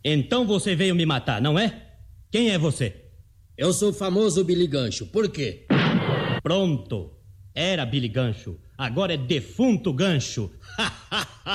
Então você veio me matar, não é? Quem é você? Eu sou o famoso Billy Gancho. Por quê? Pronto. Era Billy Gancho. Agora é defunto Gancho.